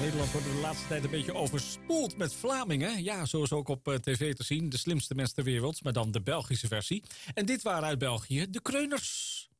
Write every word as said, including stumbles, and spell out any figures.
Nederland wordt de laatste tijd een beetje overspoeld met Vlamingen. Ja, zo is ook op uh, tv te zien. De slimste mensen ter wereld, maar dan de Belgische versie. En dit waren uit België de Kreuners.